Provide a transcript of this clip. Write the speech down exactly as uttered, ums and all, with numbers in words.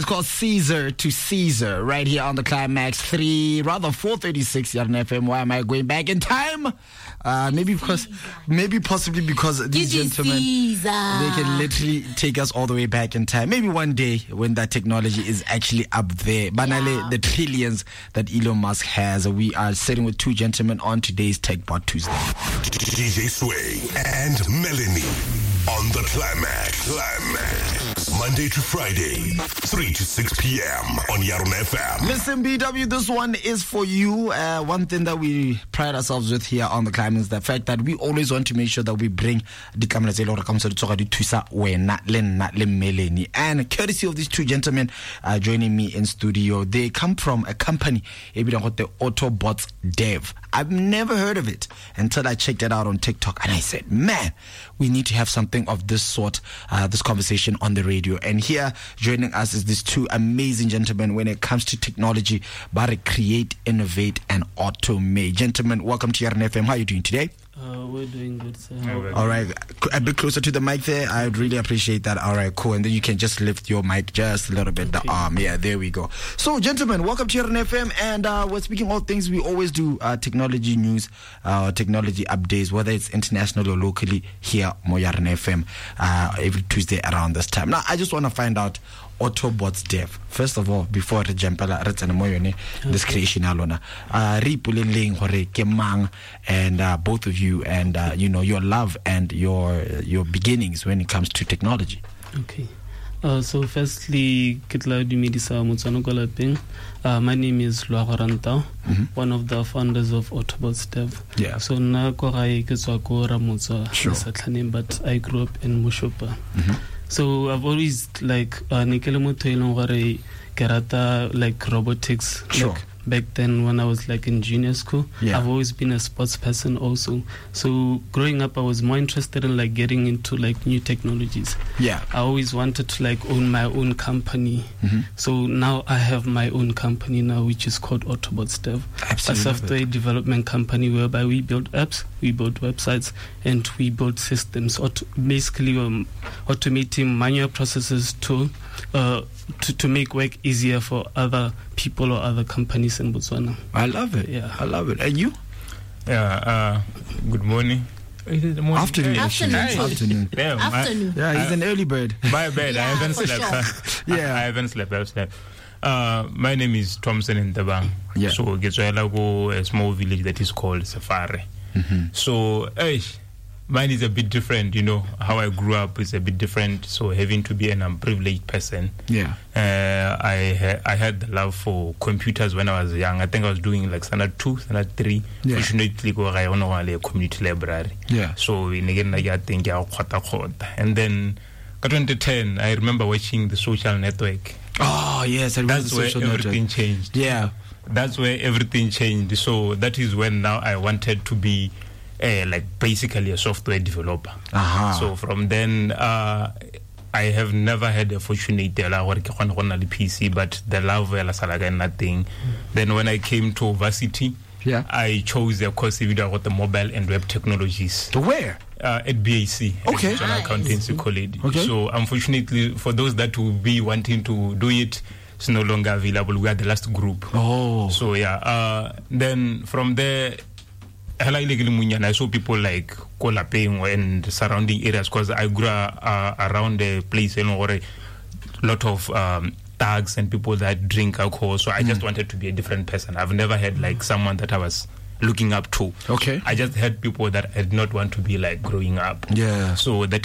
It's called Caesar to Caesar right here on the Climax three, rather four thirty-six here on F M. Why am I going back in time? Uh, maybe because, maybe possibly because these gentlemen, Caesar. they can literally take us all the way back in time. Maybe one day when that technology is actually up there. Banale, Yeah. the trillions that Elon Musk has. We are sitting with two gentlemen on today's TechBot Tuesday. D J Sway and Melanie on the Climax. Climax. Monday to Friday, three to six p.m. on Yarn F M. Listen, B W, this one is for you. Uh, one thing that we pride ourselves with here on the Climax is the fact that we always want to make sure that we bring the cameras and courtesy of these two gentlemen uh, joining me in studio, they come from a company, the Autobots Dev. I've never heard of it until I checked it out on TikTok, and I said, man, we need to have something of this sort, uh, this conversation on the radio. And here joining us is these two amazing gentlemen when it comes to technology, but create, innovate, and automate. Gentlemen, welcome to Yarn F M. How are you doing today? Uh, we're doing good, sir. All right, a bit closer to the mic there. I would really appreciate that. All right, cool. And then you can just lift your mic just a little bit, okay. The arm. Yeah, there we go. So, gentlemen, welcome to Yarn F M. And uh, we're speaking all things. We always do uh, technology news, uh, technology updates, whether it's international or locally here on Yarn F M uh, every Tuesday around this time. Now, I just want to find out Autobots Dev. First of all, before re jumpela re tsena mo yone this creation alona uh re ipoleleng hore ke mang, and uh, both of you, and uh, you know, your love and your your beginnings when it comes to technology. Okay. Uh, so firstly, Kitla Dumidisa Motsano Golaping. Uh, my name is Loago Rantau, mm-hmm. one of the founders of Autobots Dev. Yeah. So na ko gae ke tswa ko Ramotsa Sure. Satlaneng, but I grew up in Mushopa. Mm-hmm. So I've always like uh Nikele motho e leng gore ke rata like robotics. Sure. Like back then when I was like in junior school, Yeah. I've always been a sports person also. So growing up I was more interested in like getting into like new technologies. Yeah. I always wanted to like own my own company. Mm-hmm. So now I have my own company now, which is called Autobots Dev. Absolutely. A software development company whereby we build apps, we build websites, and we build systems. Auto- basically um, automating manual processes to, uh, to to make work easier for other people or other companies in Botswana. I love it. Yeah. I love it. And you? Yeah, uh, good morning. Is it morning? Afternoon. Afternoon. actually. Afternoon. Damn, Afternoon. Yeah, he's I, an early bird. my bad, Yeah, I haven't for slept. sure. Yeah. I, I haven't slept, I've slept. Uh, my name is Thompson in Tabang. Yeah. So, Getswela go a small village that is called Safari. Mm-hmm. So, eh, mine is a bit different, you know. How I grew up is a bit different. So, having to be an unprivileged person, Yeah. uh, I ha- I had the love for computers when I was young. I think I was doing like standard two, standard three. Yeah. Fortunately, go I on a community library. Yeah. So in again, I think I and then twenty ten, I remember watching The Social Network. Oh, yes. I remember That's the where social everything network. changed. Yeah. That's where everything changed. So that is when now I wanted to be uh, like basically a software developer. Aha. So from then, uh, I have never had a fortunate P C, but the love and nothing. Then when I came to varsity, Yeah. I chose the course about the mobile and web technologies. To where? Uh, at B A C, Okay. National Nice. Accountancy College. Okay. So unfortunately, for those that will be wanting to do it, it's no longer available. We are the last group. Oh. So yeah, uh, then from there, I saw people like Kolapeng and surrounding areas because I grew uh, around the place, you know, where a lot of um, thugs and people that drink alcohol. So I just wanted to be a different person. I've never had like someone that I was looking up to. Okay. I just had people that I did not want to be like growing up. Yeah. So that